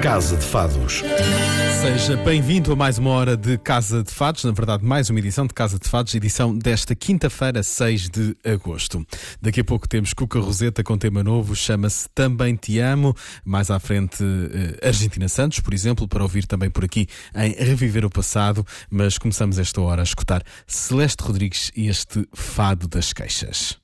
Casa de Fados. Seja bem-vindo a mais uma hora de Casa de Fados, na verdade mais uma edição de Casa de Fados, edição desta quinta-feira, 6 de agosto. Daqui a pouco temos Cuca Roseta com tema novo, chama-se Também Te Amo. Mais à frente Argentina Santos, por exemplo, para ouvir também por aqui em Reviver o Passado, mas começamos esta hora a escutar Celeste Rodrigues e este Fado das Queixas.